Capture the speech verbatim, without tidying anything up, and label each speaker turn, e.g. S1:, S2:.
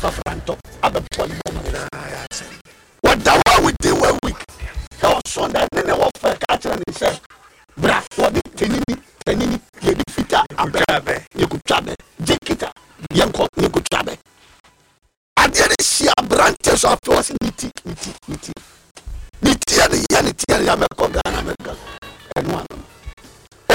S1: Fafranto, Abba Pony. What the one we did one week? How son that then what for catcher and said, Bra, what did Tenini, Tenini, Yedifita, Abrabe, Yukutabe, Jekita, Yanko, Yukutabe. I didn't see a branches of force niti, niti, niti. Niti and the Yanity and Yamakoga.